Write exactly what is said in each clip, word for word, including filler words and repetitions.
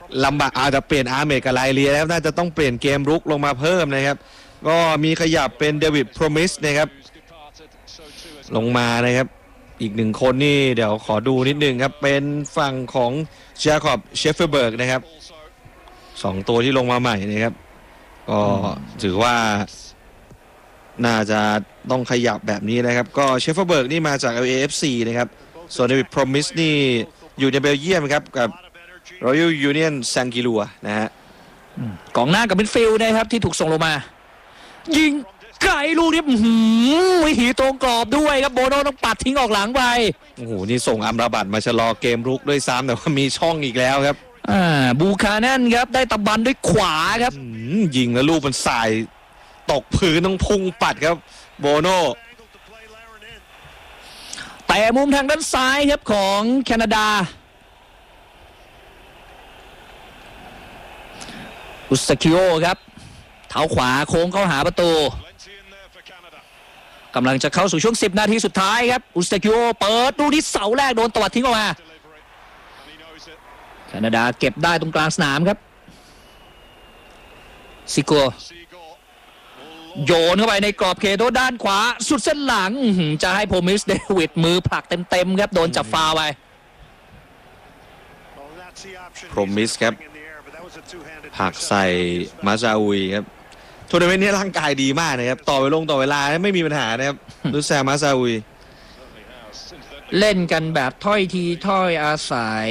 ลำบากอาจจะเปลี่ยนอาร์เมดกับไลเลียแล้วน่าจะต้องเปลี่ยนเกมรุกลงมาเพิ่มนะครับก็มีขยับเป็นเดวิดพรอมิสนะครับลงมานะครับอีกหนึ่งคนนี่เดี๋ยวขอดูนิดนึงครับเป็นฝั่งของจาคอบเชฟเฟอร์เบิร์กนะครับสองตัวที่ลงมาใหม่นะครับก็ถือว่าน่าจะต้องขยับแบบนี้นะครับก็เชฟเฟอร์เบิร์กนี่มาจาก แอล เอ เอฟ ซี นะครับส่วนเดวิดพรอมิสนี่อยู่ในเบลเยียมครับกับ Royal Union Saint Gilloise นะฮะกองหน้ากับมิดฟิลด์นะครับที่ถูกส่งลงมายิงไกลลูกนี้วิถีตรงกรอบด้วยครับโบโน่ต้องปัดทิ้งออกหลังไปโอ้โหนี่ส่งอัมราบัตมาชะลอเกมรุกด้วยซ้ำแต่ว่ามีช่องอีกแล้วครับอ่าบูคานันครับได้ตะบันด้วยขวาครับยิงแล้วลูกมันสายตกพื้นต้องพุ่งปัดครับโบโน่แต่มุมทางด้านซ้ายครับของแคนาดาอุสคิโอครับเท้าขวาโค้งเข้าหาประตูกำลังจะเข้าสู่ช่วงสิบนาทีสุดท้ายครับอุสคิโอเปิดลูกที่เสาแรกโดนตวัดทิ้งออกมาแคนาดาเก็บได้ตรงกลางสนามครับซิโกโยนเข้าไปในกรอบเขตด้านขวาสุดเส้นหลังจะให้โพมิสเดวิดมือผลักเต็มๆครับโดนจับฟาวไปโพมิสครับผลักใส่มาซาอุยครับทัวร์นาเมนต์นี้ร่างกายดีมากนะครับต่อเวลาต่อเวลาไม่มีปัญหานะครับดูแซมมาซาอุยเล่นกันแบบถ้อยทีถ้อยอาศัย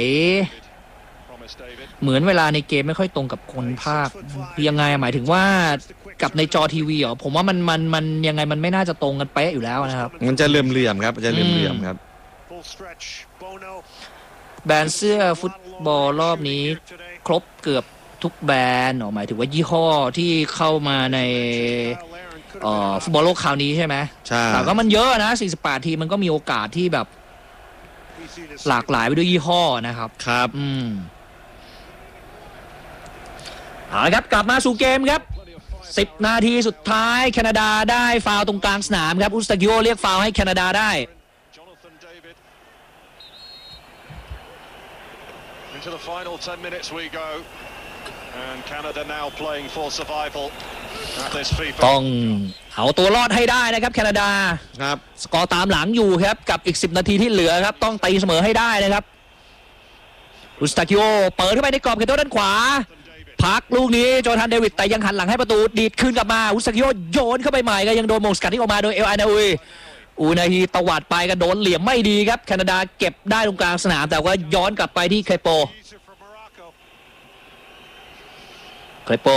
เหมือนเวลาในเกมไม่ค่อยตรงกับคนภาคยังไงหมายถึงว่ากับในจอทีวีเหรอผมว่ามันมันมันยังไงมันไม่น่าจะตรงกันเป๊ะอยู่แล้วนะครับมันจะเหลื่อมๆครับมันจะเหลื่อมๆครับแบรนด์เสื้อฟุตบอลรอบนี้ครบเกือบทุกแบรนด์หมายถึงว่ายี่ห้อที่เข้ามาในฟุตบอลโลกคราวนี้ใช่ไหมใช่แต่ก็มันเยอะนะสี่สิบแปดทีมันก็มีโอกาสที่แบบหลากหลายไปด้วยยี่ห้อนะครับครับอืมเอาละครับกลับมาสู่เกมครับสิบนาทีสุดท้ายแคนาดาได้ฟาวล์ตรงกลางสนามครับอุสตากิโอเรียกฟาวล์ให้แคนาดาได้ Into the final ten minutes we go and Canada now playing for survival at this FIFA ต้องเอาตัวรอดให้ได้นะครับแคนาดาครับสกอร์ตามหลังอยู่ครับกับอีกสิบนาทีที่เหลือครับต้องตีเสมอให้ได้นะครับอุสตากิโอเปิดเข้าไปในกรอบเขตโทษด้านขวาพักลูกนี้โจทันเดวิดแต่ยังหันหลังให้ประตูดีดขึ้นกลับมาอุสตากิโอโยนเข้าไปใหม่ก็ยังโดนมงสกัดที่ออกมาโดยเอลไอนาอุยอูนาฮีตวัดไปก็โดนเหลี่ยมไม่ดีครับแคนาดาเก็บได้ตรงกลางสนามแต่ว่าย้อนกลับไปที่เคโปเคโป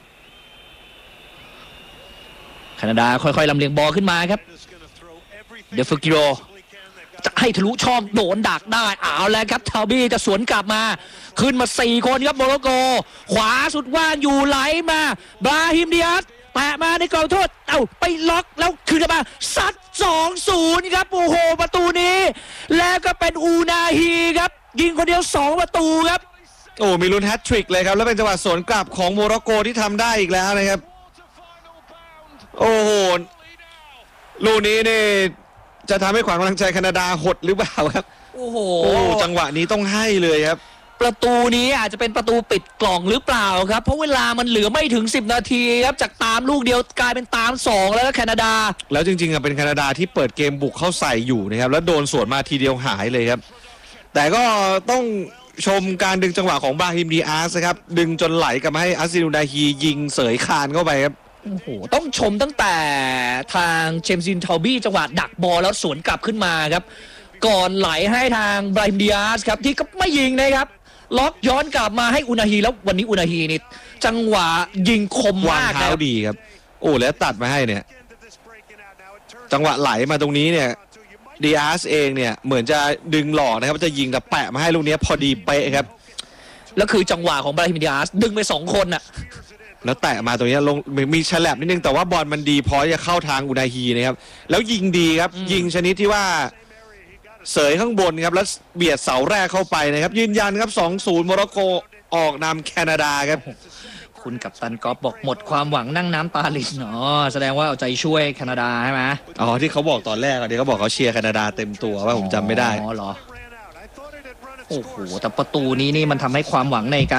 แคนาดาค่อยๆลำเลียงบอลขึ้นมาครับเดฟกิโรจะให้ทะลุช่องโดนดักได้เอาแล้วครับทาบี้จะสวนกลับมาขึ้นมาสี่คนครับโมร็อกโกขวาสุดว่างอยู่ไหลมาบราฮิมดิอาสแตะมาในกรอบโทษเอ้าไปล็อกแล้วคืนมาซัด สอง ศูนย์ ครับโอ้โหประตูนี้แล้วก็เป็นอูนาฮีครับยิงคนเดียวสองประตูครับโอ้มีลุ้นแฮตทริกเลยครับแล้วเป็นจังหวะสวนกลับของโมร็อกโกที่ทำได้อีกแล้วนะครับโอ้โหลูกนี้นี่จะทำให้ขวัญกำลังใจแคนาดาหดหรือเปล่าครับโอ้โหจังหวะนี้ต้องให้เลยครับประตูนี้อาจจะเป็นประตูปิดกล่องหรือเปล่าครับเพราะเวลามันเหลือไม่ถึงสิบนาทีครับจากตามลูกเดียวกลายเป็นตามสองแล้วแคนาดาแล้วจริงๆเป็นแคนาดาที่เปิดเกมบุกเข้าใส่อยู่นะครับแล้วโดนสวนมาทีเดียวหายเลยครับแต่ก็ต้องชมการดึงจังหวะของบราฮิมดีอาสครับดึงจนไหลกลับมาให้อาซินูนาฮียิงเสยคานเข้าไปครับโอ้โหต้องชมตั้งแต่ทางเจมส์ซินทาบี้จังหวะดักบอลแล้วสวนกลับขึ้นมาครับก่อนไหลให้ทางบราฮิมดีอาสครับที่ก็ไม่ยิงนะครับล็อกย้อนกลับมาให้อุนาฮีแล้ววันนี้อุนาฮีนี่จังหวะยิงคมมากนะดีครับโอ้แล้วตัดมาให้เนี่ยจังหวะไหลมาตรงนี้เนี่ยดีอาสเองเนี่ยเหมือนจะดึงหลอกนะครับจะยิงแต่แปะมาให้ลูกนี้พอดีเป๊ะครับแล้วคือจังหวะของบราฮิมดีอาสดึงไปสองคนน่ะแล้วแตะมาตรงนี้ลงมีฉลับนิดนึงแต่ว่าบอลมันดีพอจะเข้าทางอุนาฮีนะครับแล้วยิงดีครับยิงชนิดที่ว่าเสยข้างบนครับแล้วเบียดเสาแรกเข้าไปนะครับยืนยันครับ สองศูนย์ โมร็อกโกออกนำแคนาดาครับคุณกัปตันกอล์ฟบอกหมดความหวังนั่งน้ำตาลินอ๋อแสดงว่าเอาใจช่วยแคนาดาใช่ไหมอ๋อที่เขาบอกตอนแรกที่เขาบอกเขาเชียร์แคนาดาเต็มตัวว่าผมจำไม่ได้อ๋อเหรอโอ้โหแต่ประตูนี้นี่มันทำให้ความหวังในการ